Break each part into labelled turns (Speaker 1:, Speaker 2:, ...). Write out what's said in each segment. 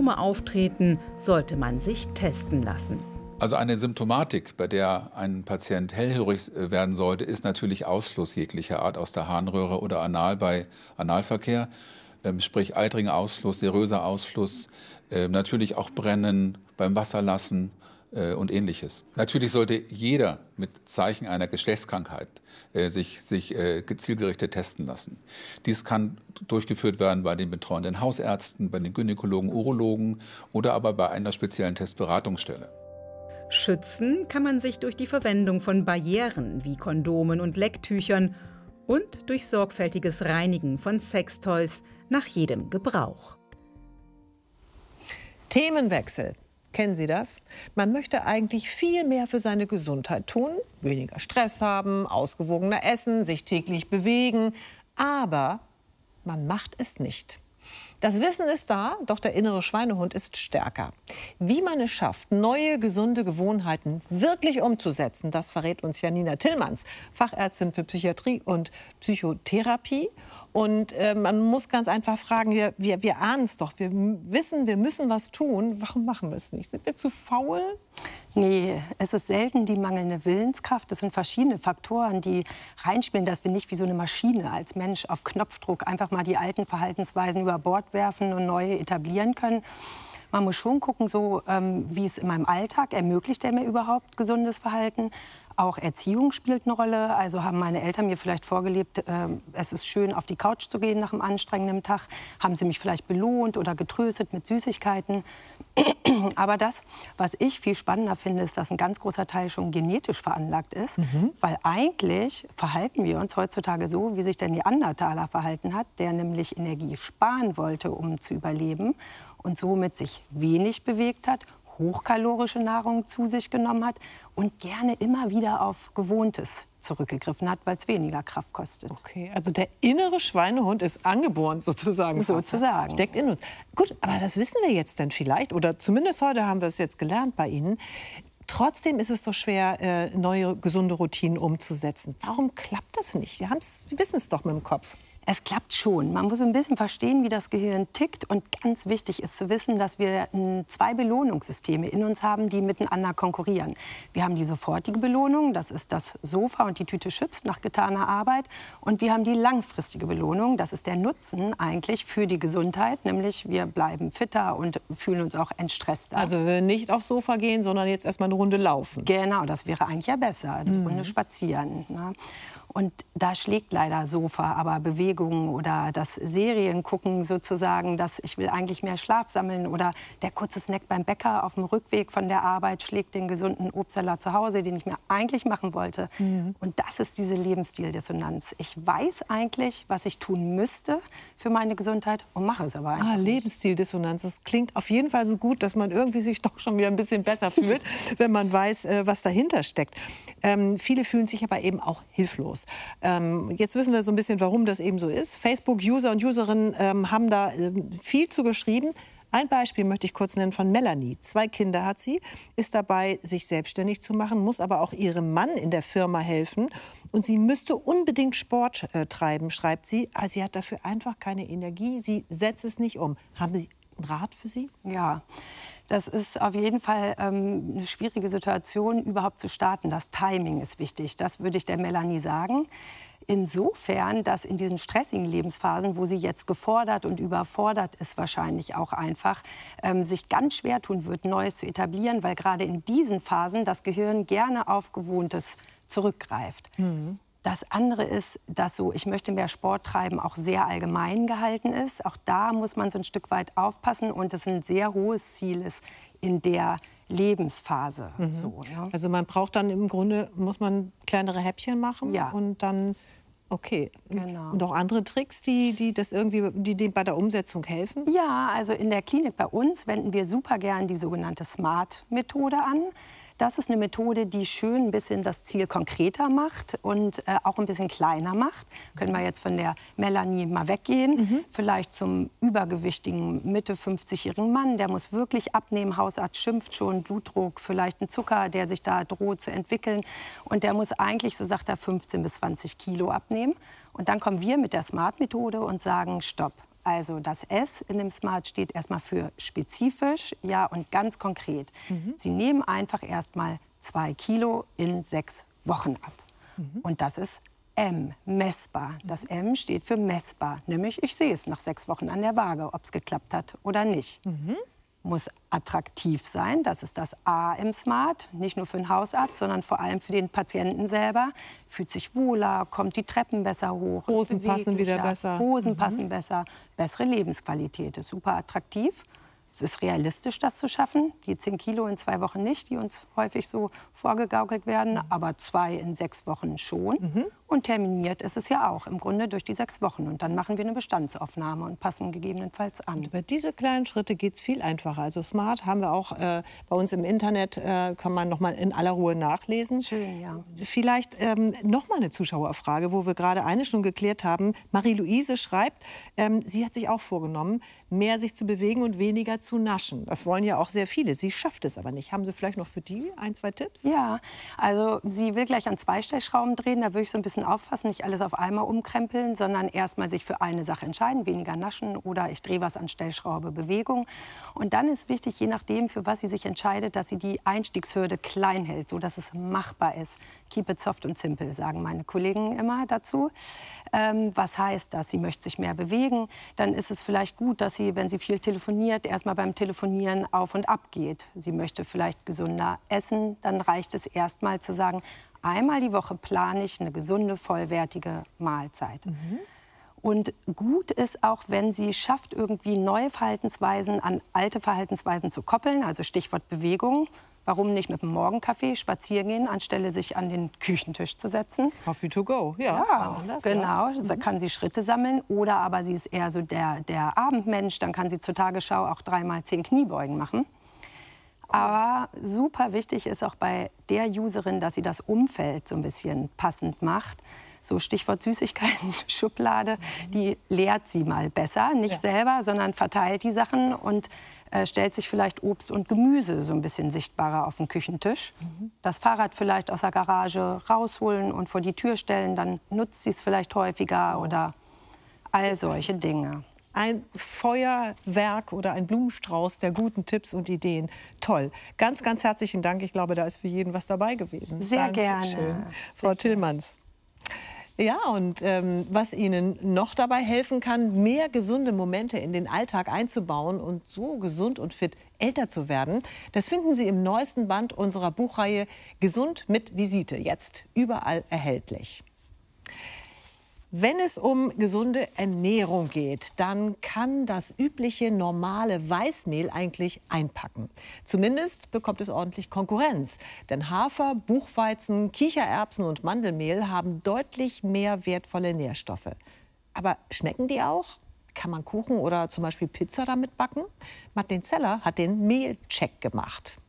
Speaker 1: Symptome auftreten, sollte man sich testen lassen.
Speaker 2: Also eine Symptomatik, bei der ein Patient hellhörig werden sollte, ist natürlich Ausfluss jeglicher Art aus der Harnröhre oder anal bei Analverkehr. Sprich eitriger Ausfluss, seröser Ausfluss, natürlich auch Brennen beim Wasserlassen und Ähnliches. Natürlich sollte jeder mit Zeichen einer Geschlechtskrankheit sich zielgerichtet testen lassen. Dies kann durchgeführt werden bei den betreuenden Hausärzten, bei den Gynäkologen, Urologen oder aber bei einer speziellen Testberatungsstelle.
Speaker 1: Schützen kann man sich durch die Verwendung von Barrieren wie Kondomen und Lecktüchern und durch sorgfältiges Reinigen von Sextoys nach jedem Gebrauch.
Speaker 3: Themenwechsel. Kennen Sie das? Man möchte eigentlich viel mehr für seine Gesundheit tun, weniger Stress haben, ausgewogener essen, sich täglich bewegen, aber man macht es nicht. Das Wissen ist da, doch der innere Schweinehund ist stärker. Wie man es schafft, neue, gesunde Gewohnheiten wirklich umzusetzen, das verrät uns Janina Tillmanns, Fachärztin für Psychiatrie und Psychotherapie. Und man muss ganz einfach fragen, wir ahnen es doch, wir wissen, wir müssen was tun. Warum machen wir es nicht? Sind wir zu faul?
Speaker 4: Nee, es ist selten die mangelnde Willenskraft. Es sind verschiedene Faktoren, die reinspielen, dass wir nicht wie so eine Maschine als Mensch auf Knopfdruck einfach mal die alten Verhaltensweisen über Bord werfen und neue etablieren können. Man muss schon gucken, so, wie es in meinem Alltag ermöglicht er mir überhaupt gesundes Verhalten. Auch Erziehung spielt eine Rolle. Also haben meine Eltern mir vielleicht vorgelebt, es ist schön, auf die Couch zu gehen nach einem anstrengenden Tag. Haben sie mich vielleicht belohnt oder getröstet mit Süßigkeiten. Aber das, was ich viel spannender finde, ist, dass ein ganz großer Teil schon genetisch veranlagt ist. Weil eigentlich verhalten wir uns heutzutage so, wie sich der Neandertaler verhalten hat, der nämlich Energie sparen wollte, um zu überleben und somit sich wenig bewegt hat, hochkalorische Nahrung zu sich genommen hat und gerne immer wieder auf Gewohntes zurückgegriffen hat, weil es weniger Kraft kostet.
Speaker 3: Okay, also der innere Schweinehund ist angeboren sozusagen.
Speaker 4: Sozusagen.
Speaker 3: Steckt in uns. Gut, aber das wissen wir jetzt dann vielleicht, oder zumindest heute haben wir es jetzt gelernt bei Ihnen. Trotzdem ist es so schwer, neue gesunde Routinen umzusetzen. Warum klappt das nicht? Wir wissen es doch mit dem Kopf.
Speaker 4: Es klappt schon. Man muss ein bisschen verstehen, wie das Gehirn tickt. Und ganz wichtig ist zu wissen, dass wir zwei Belohnungssysteme in uns haben, die miteinander konkurrieren. Wir haben die sofortige Belohnung, das ist das Sofa und die Tüte Chips nach getaner Arbeit. Und wir haben die langfristige Belohnung, das ist der Nutzen eigentlich für die Gesundheit. Nämlich wir bleiben fitter und fühlen uns auch entstresster.
Speaker 3: Also nicht aufs Sofa gehen, sondern jetzt erstmal eine Runde laufen.
Speaker 4: Genau, das wäre eigentlich ja besser, eine Runde spazieren. Ne? Und da schlägt leider Sofa, aber Bewegung oder das Seriengucken sozusagen, dass ich will eigentlich mehr Schlaf sammeln oder der kurze Snack beim Bäcker auf dem Rückweg von der Arbeit schlägt den gesunden Obstsalat zu Hause, den ich mir eigentlich machen wollte. Und das ist diese Lebensstil-Dissonanz. Ich weiß eigentlich, was ich tun müsste für meine Gesundheit und mache es aber einfach nicht.
Speaker 3: Lebensstil-Dissonanz, das klingt auf jeden Fall so gut, dass man irgendwie sich doch schon wieder ein bisschen besser fühlt, wenn man weiß, was dahinter steckt. Viele fühlen sich aber eben auch hilflos. Jetzt wissen wir so ein bisschen, warum das eben so ist. Facebook-User und Userinnen haben da viel zu geschrieben. Ein Beispiel möchte ich kurz nennen von Melanie. 2 Kinder hat sie, ist dabei, sich selbstständig zu machen, muss aber auch ihrem Mann in der Firma helfen. Und sie müsste unbedingt Sport treiben, schreibt sie. Aber sie hat dafür einfach keine Energie. Sie setzt es nicht um. Haben Sie einen Rat für sie?
Speaker 4: Ja. Das ist auf jeden Fall eine schwierige Situation, überhaupt zu starten. Das Timing ist wichtig, das würde ich der Melanie sagen. Insofern, dass in diesen stressigen Lebensphasen, wo sie jetzt gefordert und überfordert ist, wahrscheinlich auch einfach, sich ganz schwer tun wird, Neues zu etablieren, weil gerade in diesen Phasen das Gehirn gerne auf Gewohntes zurückgreift. Das andere ist, dass so, ich möchte mehr Sport treiben, auch sehr allgemein gehalten ist. Auch da muss man so ein Stück weit aufpassen und es ein sehr hohes Ziel ist in der Lebensphase. So, ja.
Speaker 3: Also man braucht dann im Grunde, muss man kleinere Häppchen machen und dann, okay.
Speaker 4: Genau.
Speaker 3: Und auch andere Tricks, die dem bei der Umsetzung helfen?
Speaker 4: Ja, also in der Klinik bei uns wenden wir super gern die sogenannte SMART-Methode an. Das ist eine Methode, die schön ein bisschen das Ziel konkreter macht und auch ein bisschen kleiner macht. Können wir jetzt von der Melanie mal weggehen. Vielleicht zum übergewichtigen Mitte 50-jährigen Mann, der muss wirklich abnehmen. Hausarzt schimpft schon, Blutdruck, vielleicht ein Zucker, der sich da droht zu entwickeln. Und der muss eigentlich, so sagt er, 15 bis 20 Kilo abnehmen. Und dann kommen wir mit der SMART-Methode und sagen, stopp. Also das S in dem Smart steht erstmal für spezifisch, ja, und ganz konkret. Sie nehmen einfach erstmal 2 Kilo in 6 Wochen ab. Und das ist M, messbar. Das M steht für messbar, nämlich ich sehe es nach 6 Wochen an der Waage, ob es geklappt hat oder nicht. Muss attraktiv sein, das ist das A im Smart, nicht nur für den Hausarzt, sondern vor allem für den Patienten selber. Fühlt sich wohler, kommt die Treppen besser hoch.
Speaker 3: Hosen passen wieder besser.
Speaker 4: Hosen passen besser, bessere Lebensqualität, ist super attraktiv. Es ist realistisch, das zu schaffen. Die 10 Kilo in 2 Wochen nicht, die uns häufig so vorgegaukelt werden, aber 2 in 6 Wochen schon. Und terminiert ist es ja auch, im Grunde durch die 6 Wochen. Und dann machen wir eine Bestandsaufnahme und passen gegebenenfalls an.
Speaker 3: Über diese kleinen Schritte geht es viel einfacher. Also Smart haben wir auch bei uns im Internet, kann man noch mal in aller Ruhe nachlesen.
Speaker 4: Schön, ja.
Speaker 3: Vielleicht noch mal eine Zuschauerfrage, wo wir gerade eine schon geklärt haben. Marie-Louise schreibt, sie hat sich auch vorgenommen, mehr sich zu bewegen und weniger zu naschen. Das wollen ja auch sehr viele. Sie schafft es aber nicht. Haben Sie vielleicht noch für die 1, 2 Tipps?
Speaker 4: Ja, also sie will gleich an 2 Stellschrauben drehen. Da würde ich so ein bisschen aufpassen, nicht alles auf einmal umkrempeln, sondern erstmal sich für eine Sache entscheiden, weniger naschen oder ich drehe was an Stellschraube Bewegung. Und dann ist wichtig, je nachdem, für was sie sich entscheidet, dass sie die Einstiegshürde klein hält, so dass es machbar ist. Keep it soft und simple, sagen meine Kollegen immer dazu. Was heißt das? Sie möchte sich mehr bewegen. Dann ist es vielleicht gut, dass sie, wenn sie viel telefoniert, erstmal beim Telefonieren auf und ab geht. Sie möchte vielleicht gesünder essen. Dann reicht es erstmal zu sagen, einmal die Woche plane ich eine gesunde, vollwertige Mahlzeit. Und gut ist auch, wenn sie schafft, irgendwie neue Verhaltensweisen an alte Verhaltensweisen zu koppeln, also Stichwort Bewegung. Warum nicht mit dem Morgenkaffee spazieren gehen, anstelle sich an den Küchentisch zu setzen?
Speaker 3: Coffee to go, ja.
Speaker 4: Ja, genau, da kann sie Schritte sammeln. Oder aber sie ist eher so der Abendmensch, dann kann sie zur Tagesschau auch 3 mal 10 Kniebeugen machen. Aber super wichtig ist auch bei der Userin, dass sie das Umfeld so ein bisschen passend macht. So Stichwort Süßigkeiten-Schublade, die leert sie mal besser. Nicht selber, sondern verteilt die Sachen und stellt sich vielleicht Obst und Gemüse so ein bisschen sichtbarer auf den Küchentisch. Das Fahrrad vielleicht aus der Garage rausholen und vor die Tür stellen, dann nutzt sie es vielleicht häufiger oder all solche Dinge.
Speaker 3: Ein Feuerwerk oder ein Blumenstrauß der guten Tipps und Ideen. Toll. Ganz, ganz herzlichen Dank. Ich glaube, da ist für jeden was dabei gewesen.
Speaker 4: Sehr
Speaker 3: Dankeschön.
Speaker 4: gerne.
Speaker 3: Frau Tillmanns. Ja, und was Ihnen noch dabei helfen kann, mehr gesunde Momente in den Alltag einzubauen und so gesund und fit älter zu werden, das finden Sie im neuesten Band unserer Buchreihe Gesund mit Visite. Jetzt überall erhältlich. Wenn es um gesunde Ernährung geht, dann kann das übliche normale Weißmehl eigentlich einpacken. Zumindest bekommt es ordentlich Konkurrenz. Denn Hafer, Buchweizen, Kichererbsen und Mandelmehl haben deutlich mehr wertvolle Nährstoffe. Aber schmecken die auch? Kann man Kuchen oder zum Beispiel Pizza damit backen? Madeleine Zeller hat den Mehlcheck gemacht.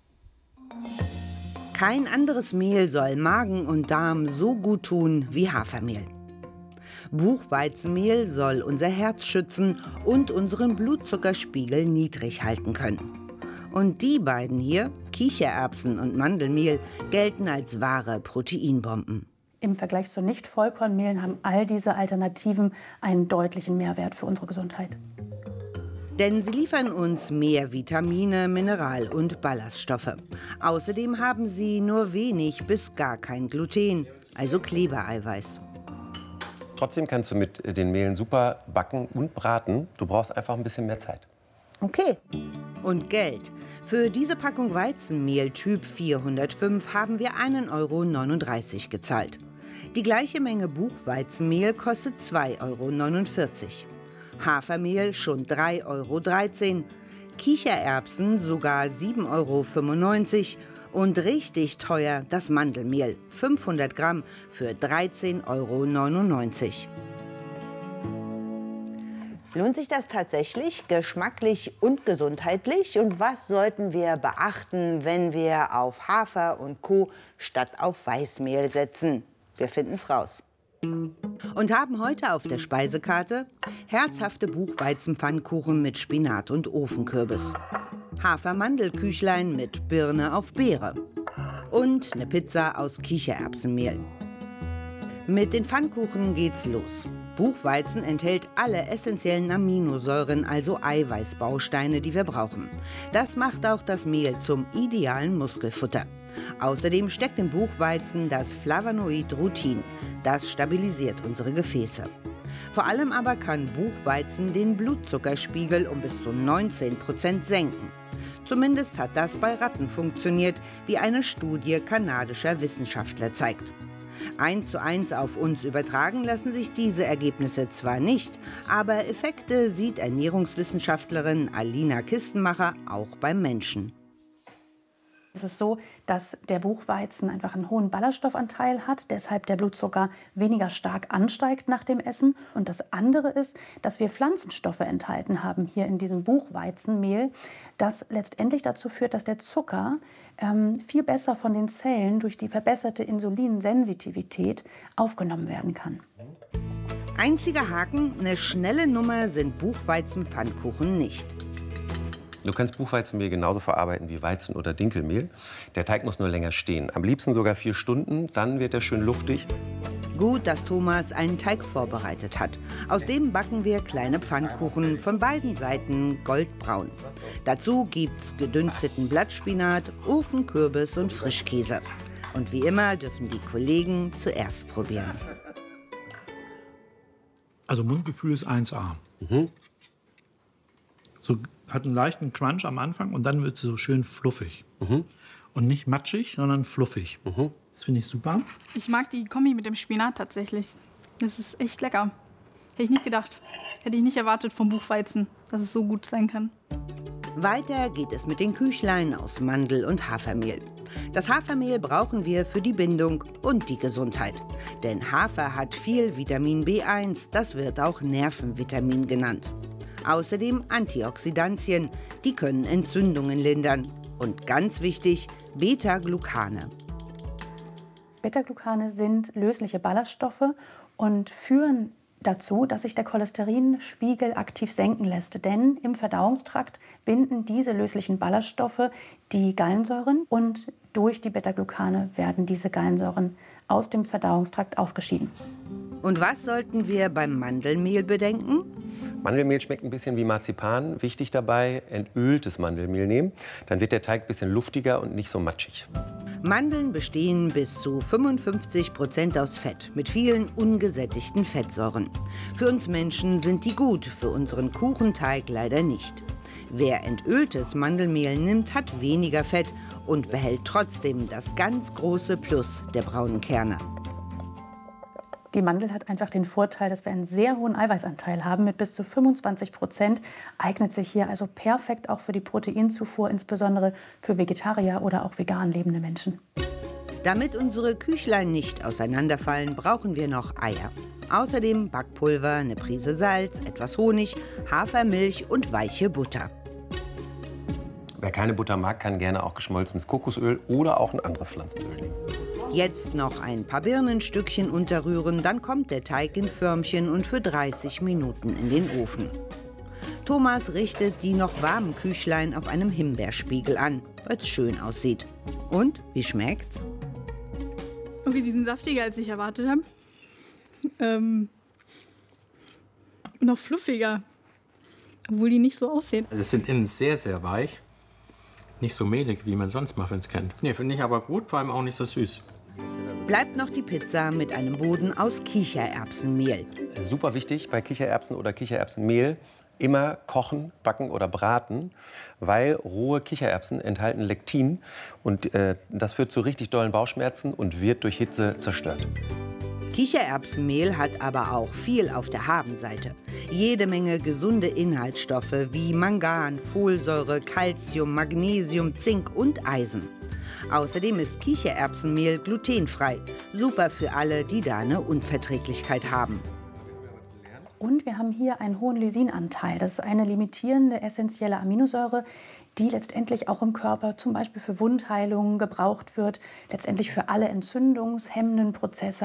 Speaker 5: Kein anderes Mehl soll Magen und Darm so gut tun wie Hafermehl. Buchweizenmehl soll unser Herz schützen und unseren Blutzuckerspiegel niedrig halten können. Und die beiden hier, Kichererbsen und Mandelmehl, gelten als wahre Proteinbomben.
Speaker 6: Im Vergleich zu Nicht-Vollkornmehlen haben all diese Alternativen einen deutlichen Mehrwert für unsere Gesundheit.
Speaker 5: Denn sie liefern uns mehr Vitamine, Mineral- und Ballaststoffe. Außerdem haben sie nur wenig bis gar kein Gluten, also Klebereiweiß.
Speaker 7: Trotzdem kannst du mit den Mehlen super backen und braten. Du brauchst einfach ein bisschen mehr Zeit.
Speaker 5: Okay. Und Geld. Für diese Packung Weizenmehl Typ 405 haben wir 1,39 € gezahlt. Die gleiche Menge Buchweizenmehl kostet 2,49 €. Hafermehl schon 3,13 €. Kichererbsen sogar 7,95 €. Und richtig teuer das Mandelmehl, 500 Gramm für 13,99 €. Lohnt sich das tatsächlich, geschmacklich und gesundheitlich? Und was sollten wir beachten, wenn wir auf Hafer und Co. statt auf Weißmehl setzen? Wir finden es raus. Und haben heute auf der Speisekarte herzhafte Buchweizenpfannkuchen mit Spinat und Ofenkürbis. Hafer-Mandelküchlein mit Birne auf Beere. Und eine Pizza aus Kichererbsenmehl. Mit den Pfannkuchen geht's los. Buchweizen enthält alle essentiellen Aminosäuren, also Eiweißbausteine, die wir brauchen. Das macht auch das Mehl zum idealen Muskelfutter. Außerdem steckt im Buchweizen das Flavonoid Rutin. Das stabilisiert unsere Gefäße. Vor allem aber kann Buchweizen den Blutzuckerspiegel um bis zu 19% senken. Zumindest hat das bei Ratten funktioniert, wie eine Studie kanadischer Wissenschaftler zeigt. 1:1 auf uns übertragen lassen sich diese Ergebnisse zwar nicht, aber Effekte sieht Ernährungswissenschaftlerin Alina Kistenmacher auch beim Menschen.
Speaker 6: Es ist so, dass der Buchweizen einfach einen hohen Ballaststoffanteil hat, deshalb der Blutzucker weniger stark ansteigt nach dem Essen. Und das andere ist, dass wir Pflanzenstoffe enthalten haben hier in diesem Buchweizenmehl, das letztendlich dazu führt, dass der Zucker viel besser von den Zellen durch die verbesserte Insulinsensitivität aufgenommen werden kann.
Speaker 5: Einziger Haken, eine schnelle Nummer sind Buchweizenpfannkuchen nicht.
Speaker 7: Du kannst Buchweizenmehl genauso verarbeiten wie Weizen- oder Dinkelmehl. Der Teig muss nur länger stehen. Am liebsten sogar 4 Stunden, dann wird er schön luftig.
Speaker 5: Gut, dass Thomas einen Teig vorbereitet hat. Aus dem backen wir kleine Pfannkuchen, von beiden Seiten goldbraun. Dazu gibt's gedünsteten Blattspinat, Ofenkürbis und Frischkäse. Und wie immer dürfen die Kollegen zuerst probieren.
Speaker 8: Also Mundgefühl ist 1A. So hat einen leichten Crunch am Anfang und dann wird es so schön fluffig. Und nicht matschig, sondern fluffig. Das finde ich super.
Speaker 9: Ich mag die Kombi mit dem Spinat tatsächlich. Das ist echt lecker. Hätte ich nicht gedacht. Hätte ich nicht erwartet vom Buchweizen, dass es so gut sein kann.
Speaker 5: Weiter geht es mit den Küchlein aus Mandel- und Hafermehl. Das Hafermehl brauchen wir für die Bindung und die Gesundheit. Denn Hafer hat viel Vitamin B1, das wird auch Nervenvitamin genannt. Außerdem Antioxidantien, die können Entzündungen lindern. Und ganz wichtig, Beta-Glucane.
Speaker 6: Beta-Glucane sind lösliche Ballaststoffe und führen dazu, dass sich der Cholesterinspiegel aktiv senken lässt. Denn im Verdauungstrakt binden diese löslichen Ballaststoffe die Gallensäuren und durch die Beta-Glucane werden diese Gallensäuren aus dem Verdauungstrakt ausgeschieden.
Speaker 5: Und was sollten wir beim Mandelmehl bedenken?
Speaker 7: Mandelmehl schmeckt ein bisschen wie Marzipan. Wichtig dabei, entöltes Mandelmehl nehmen. Dann wird der Teig ein bisschen luftiger und nicht so matschig.
Speaker 5: Mandeln bestehen bis zu 55% aus Fett mit vielen ungesättigten Fettsäuren. Für uns Menschen sind die gut, für unseren Kuchenteig leider nicht. Wer entöltes Mandelmehl nimmt, hat weniger Fett und behält trotzdem das ganz große Plus der braunen Kerne.
Speaker 6: Die Mandel hat einfach den Vorteil, dass wir einen sehr hohen Eiweißanteil haben mit bis zu 25%. Eignet sich hier also perfekt auch für die Proteinzufuhr, insbesondere für Vegetarier oder auch vegan lebende Menschen.
Speaker 5: Damit unsere Küchlein nicht auseinanderfallen, brauchen wir noch Eier. Außerdem Backpulver, eine Prise Salz, etwas Honig, Hafermilch und weiche Butter.
Speaker 7: Wer keine Butter mag, kann gerne auch geschmolzenes Kokosöl oder auch ein anderes Pflanzenöl nehmen.
Speaker 5: Jetzt noch ein paar Birnenstückchen unterrühren, dann kommt der Teig in Förmchen und für 30 Minuten in den Ofen. Thomas richtet die noch warmen Küchlein auf einem Himbeerspiegel an, weil es schön aussieht. Und, wie schmeckt's?
Speaker 9: Okay, die sind saftiger, als ich erwartet habe. Und auch fluffiger, obwohl die nicht so aussehen.
Speaker 10: Also es sind innen sehr, sehr weich. Nicht so mehlig, wie man sonst Muffins kennt. Nee, finde ich aber gut, vor allem auch nicht so süß.
Speaker 5: Bleibt noch die Pizza mit einem Boden aus Kichererbsenmehl.
Speaker 7: Super wichtig bei Kichererbsen oder Kichererbsenmehl, immer kochen, backen oder braten, weil rohe Kichererbsen enthalten Lektin und das führt zu richtig dollen Bauchschmerzen und wird durch Hitze zerstört.
Speaker 5: Kichererbsenmehl hat aber auch viel auf der Habenseite. Jede Menge gesunde Inhaltsstoffe wie Mangan, Folsäure, Calcium, Magnesium, Zink und Eisen. Außerdem ist Kichererbsenmehl glutenfrei. Super für alle, die da eine Unverträglichkeit haben.
Speaker 6: Und wir haben hier einen hohen Lysinanteil. Das ist eine limitierende essentielle Aminosäure, die letztendlich auch im Körper zum Beispiel für Wundheilung gebraucht wird, letztendlich für alle entzündungshemmenden Prozesse,